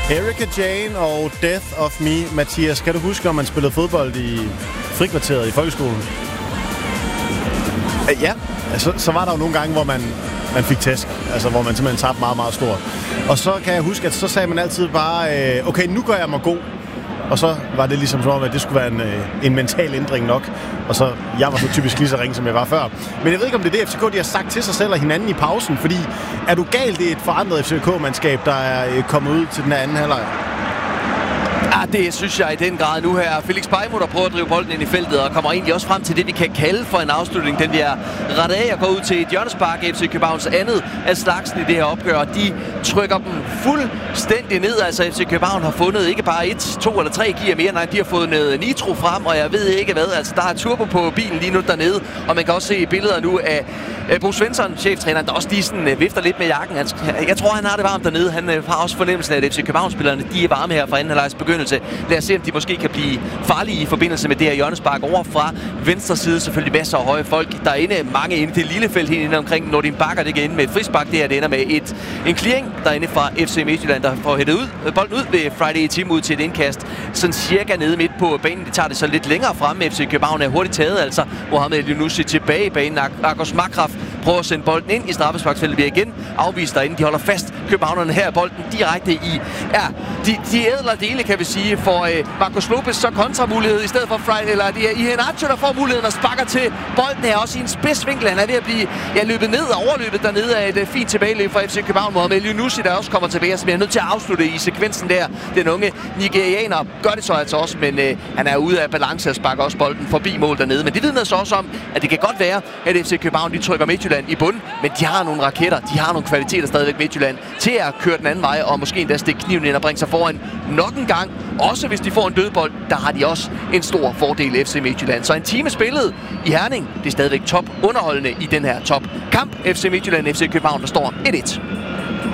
Erika Jane og Death of Me. Mathias, kan du huske, om man spillede fodbold i frikvarteret i folkeskolen? Ja. Så var der jo nogle gange, hvor man fik tæsk. Altså, hvor man simpelthen tabte meget, meget stort. Og så kan jeg huske, at så sagde man altid bare, okay, nu gør jeg mig god. Og så var det ligesom som om, at det skulle være en mental ændring nok. Og så, jeg var så typisk lige så ringe, som jeg var før. Men jeg ved ikke, om det er det, FCK de har sagt til sig selv og hinanden i pausen. Fordi, er du galt, det er et forandret FCK-mandskab, der er kommet ud til den her anden halvleg? Ja, det synes jeg i den grad nu her. Felix Beimo, der prøver at drive bolden ind i feltet, og kommer egentlig også frem til det, vi kan kalde for en afslutning. Den bliver rettet af og går ud til et hjørnespark. FC Københavns andet af slagsen i det her opgør. De trykker dem fuldstændig ned. Altså FC København har fundet ikke bare 1, 2 eller 3 gear mere. Nej, de har fået noget nitro frem, og jeg ved ikke hvad. Altså, der er turbo på bilen lige nu dernede, og man kan også se billeder nu af Bo Svensson, cheftræneren, der også lige sådan vifter lidt med jakken. Jeg tror, han har det varmt dernede. Han har også fornemmelsen af, at FC Københavns-spillerne, de er varme her fra anden halvlegs begyndelse. Lad os se, om de måske kan blive farlige i forbindelse med det her hjørnespark over fra venstre side. Selvfølgelig masser af høje folk derinde. Mange inde i det lille felt helt inde omkring Nordin Bakker. Det kan ende med et frispark. Det her det ender med en clearing derinde fra FC Midtjylland, der får hættet bolden ud ved Friday Team ud til et indkast. Sådan cirka nede midt på banen. De tager det så lidt længere frem. FC København er hurtigt taget. Altså Mohamed Eliounousi tilbage i banen. Argos Makraf prøver at sende bolden ind i straffesparksfeltet. Bliver igen afvist derinde. De holder fast. Københavnerne her bolden direkte i. Ja, de ædler dele, kan vi sige, for Marcos Lopez så kontramulighed i stedet for Friday, eller det er Iheanacho, der får muligheden og sparker til bolden her, også i en spidsvinkel. Han er ved at blive løbet ned og overløbet dernede af et fint tilbageløb fra FC København. Mohamed Eliounousi, der også kommer tilbage, så bliver nødt til at afslutte i sekvensen der. Den unge nigerianer gør det så altså også, men han er ude af balance og sparker også bolden forbi mål dernede. Men det vidner så også om, at det kan godt være, at FC København de trykker Midtjylland i bunden, men de har nogle raketter, de har nogle kvaliteter stadigvæk Midtjylland til at køre den anden vej og måske endda stikke kniven ind og bringe sig foran nok en gang. Også hvis de får en dødbold, der har de også en stor fordel FC Midtjylland. Så en time spillet i Herning, det er stadigvæk top underholdende i den her top kamp. FC Midtjylland, FC København, der står 1-1.